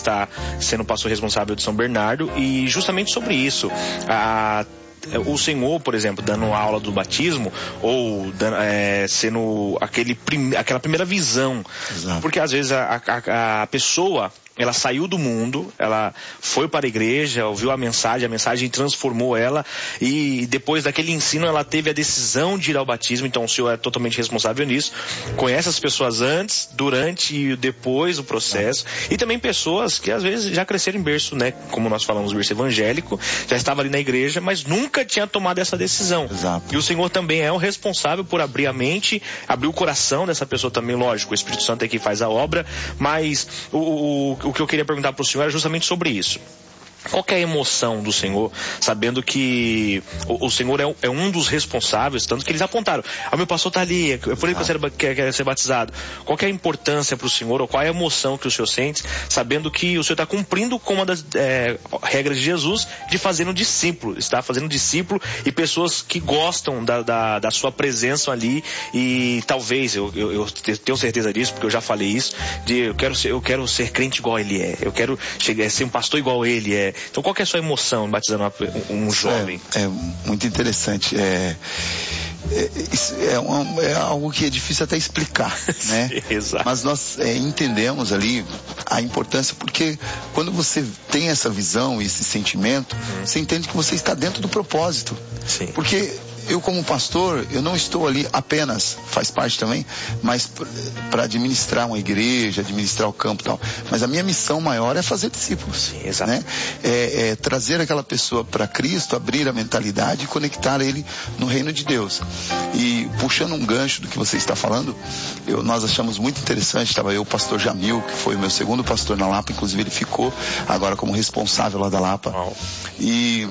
está sendo pastor responsável de São Bernardo, e justamente sobre isso, o senhor, por exemplo, dando aula do batismo, ou sendo aquela primeira visão. Exato. Porque às vezes a pessoa, ela saiu do mundo, ela foi para a igreja, ouviu a mensagem transformou ela, e depois daquele ensino ela teve a decisão de ir ao batismo. Então o senhor é totalmente responsável nisso, conhece as pessoas antes, durante e depois do processo, e também pessoas que às vezes já cresceram em berço, né, como nós falamos, berço evangélico, já estava ali na igreja, mas nunca tinha tomado essa decisão. Exato. E o senhor também é o responsável por abrir a mente, abrir o coração dessa pessoa também, lógico, o Espírito Santo é quem faz a obra, mas o que eu queria perguntar para o senhor era justamente sobre isso. Qual que é a emoção do senhor, sabendo que o senhor é um dos responsáveis, tanto que eles apontaram, meu pastor está ali, é por ele que eu quero ser batizado. Qual que é a importância para o senhor, ou qual é a emoção que o senhor sente, sabendo que o senhor está cumprindo com uma das regras de Jesus, de fazer um discípulo, está fazendo um discípulo, e pessoas que gostam da sua presença ali, e talvez, eu tenho certeza disso, porque eu já falei isso, eu quero ser crente igual ele é, eu quero ser um pastor igual ele é. Então qual que é a sua emoção batizando um jovem? É muito interessante. É algo que é difícil até explicar, né? Exato. Mas nós entendemos ali a importância, porque quando você tem essa visão e esse sentimento, você entende que você está dentro do propósito. Sim. Porque eu, como pastor, eu não estou ali apenas, faz parte também, mas para administrar uma igreja, administrar o campo e tal. Mas a minha missão maior é fazer discípulos. Sim, exato. Né? É trazer aquela pessoa para Cristo, abrir a mentalidade e conectar ele no reino de Deus. E puxando um gancho do que você está falando, nós achamos muito interessante, estava eu, o pastor Jamil, que foi o meu segundo pastor na Lapa, inclusive ele ficou agora como responsável lá da Lapa. Wow. E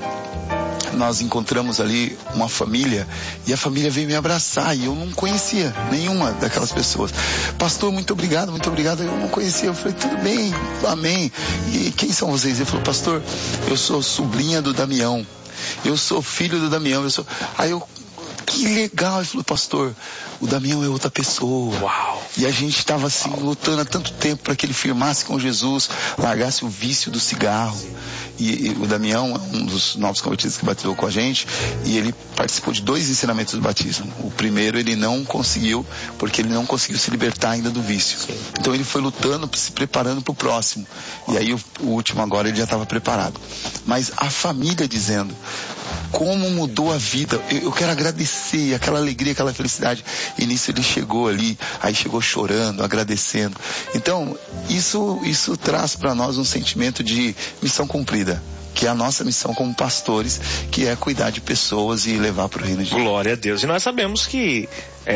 nós encontramos ali uma família, e a família veio me abraçar, e eu não conhecia nenhuma daquelas pessoas. Pastor, muito obrigado, eu não conhecia. Eu falei, tudo bem, amém. E quem são vocês? Ele falou, pastor, eu sou sobrinha do Damião, eu sou filho do Damião, Aí eu, que legal. Ele falou, pastor, o Damião é outra pessoa. Uau. E a gente estava assim, lutando há tanto tempo para que ele firmasse com Jesus, largasse o vício do cigarro. E o Damião é um dos novos convertidos que batizou com a gente, e ele participou de 2 ensinamentos do batismo. O primeiro ele não conseguiu, porque ele não conseguiu se libertar ainda do vício. Sim. Então ele foi lutando, se preparando para o próximo. E aí o último agora ele já estava preparado. Mas a família dizendo, como mudou a vida, eu quero agradecer, aquela alegria, aquela felicidade. E nisso ele chegou ali, aí chegou chorando, agradecendo. Então isso traz para nós um sentimento de missão cumprida, que é a nossa missão como pastores, que é cuidar de pessoas e levar para o reino de Deus. Glória a Deus. E nós sabemos que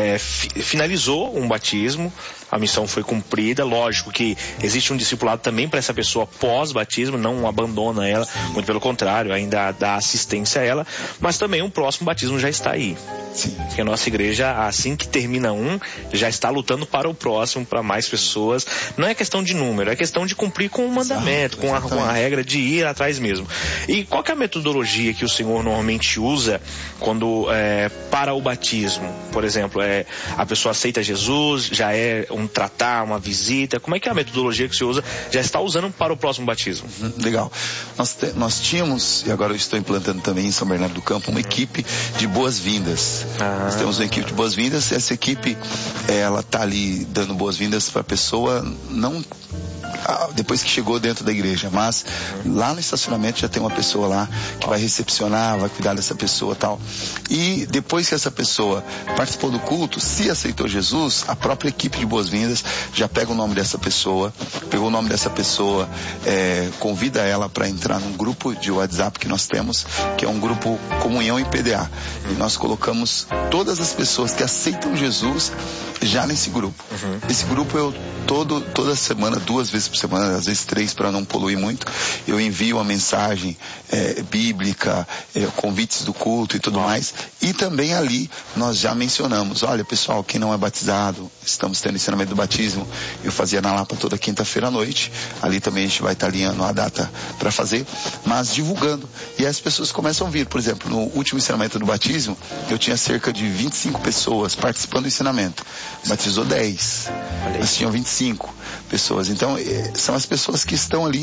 finalizou um batismo, a missão foi cumprida. Lógico que existe um discipulado também para essa pessoa pós-batismo, não abandona ela, muito pelo contrário, ainda dá assistência a ela, mas também um próximo batismo já está aí. Sim. Porque a nossa igreja, assim que termina já está lutando para o próximo, para mais pessoas. Não é questão de número, é questão de cumprir com o mandamento, com a regra de ir atrás mesmo. E qual que é a metodologia que o senhor normalmente usa quando para o batismo? Por exemplo, a pessoa aceita Jesus, já é um tratar, uma visita. Como é que é a metodologia que o senhor usa, já está usando para o próximo batismo? Legal. Nós tínhamos, e agora eu estou implantando também em São Bernardo do Campo, uma equipe de boas-vindas. Nós temos uma equipe de boas-vindas, e essa equipe, ela está ali dando boas-vindas para a pessoa, não depois que chegou dentro da igreja, mas lá no estacionamento já tem uma pessoa lá que vai recepcionar, vai cuidar dessa pessoa e tal. E depois que essa pessoa participou do culto, se aceitou Jesus, a própria equipe de boas-vindas já pega o nome dessa pessoa, pegou o nome dessa pessoa, convida ela para entrar num grupo de WhatsApp que nós temos, que é um grupo Comunhão e PDA. E nós colocamos todas as pessoas que aceitam Jesus já nesse grupo. Esse grupo toda semana, 2 vezes por semana, às vezes 3, para não poluir muito, eu envio uma mensagem bíblica, convites do culto e tudo mais. E também ali nós já mencionamos, olha pessoal, quem não é batizado, estamos tendo ensinamento do batismo, eu fazia na Lapa toda quinta-feira à noite, ali também a gente vai estar alinhando a data para fazer, mas divulgando. E as pessoas começam a vir. Por exemplo, no último ensinamento do batismo, eu tinha cerca de 25 pessoas participando do ensinamento. Batizou 10. Nós tínhamos 25 pessoas. Então, são as pessoas que estão ali